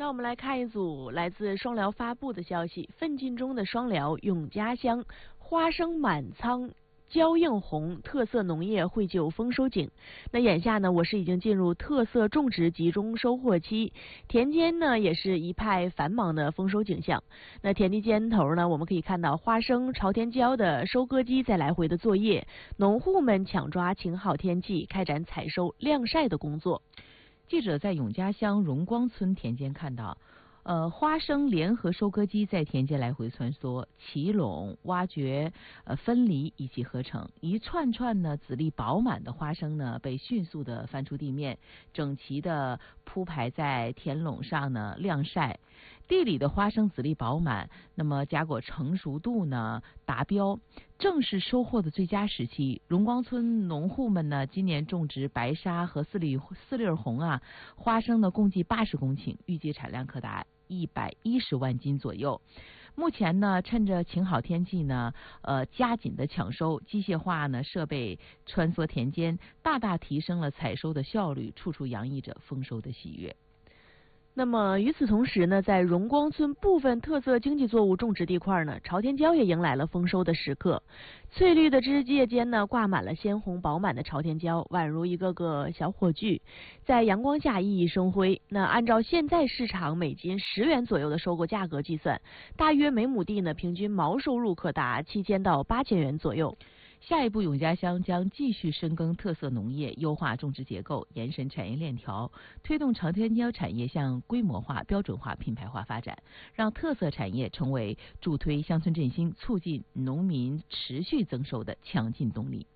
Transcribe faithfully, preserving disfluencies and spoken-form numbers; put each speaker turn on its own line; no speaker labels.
让我们来看一组来自双辽发布的消息：奋进中的双辽永嘉乡花生满仓。蕉映红特色农业绘就丰收景。那眼下呢，我市已经进入特色种植集中收获期，田间呢也是一派繁忙的丰收景象。那田地间头呢，我们可以看到花生、朝天椒的收割机在来回的作业，农户们抢抓晴好天气，开展采收晾晒的工作。
记者在永嘉乡荣光村田间看到。呃，花生联合收割机在田间来回穿梭，起垄、挖掘、呃分离以及合成，一串串呢籽粒饱满的花生呢被迅速的翻出地面，整齐的铺排在田垄上呢晾晒。地里的花生籽粒饱满，那么荚果成熟度呢达标，正是收获的最佳时期。荣光村农户们呢，今年种植白沙和四粒四粒红啊花生呢，共计八十公顷，预计产量可达一百一十万斤左右。目前呢，趁着晴好天气呢，呃，加紧的抢收，机械化呢设备穿梭田间，大大提升了采收的效率，处处洋溢着丰收的喜悦。
那么与此同时呢，在荣光村部分特色经济作物种植地块呢，朝天椒也迎来了丰收的时刻。翠绿的枝叶间呢，挂满了鲜红饱满的朝天椒，宛如一个个小火炬，在阳光下熠熠生辉。那按照现在市场每斤十元左右的收购价格计算，大约每亩地呢，平均毛收入可达七千到八千元左右。
下一步，永嘉乡将继续深耕特色农业，优化种植结构，延伸产业链条，推动朝天椒产业向规模化、标准化、品牌化发展，让特色产业成为助推乡村振兴、促进农民持续增收的强劲动力。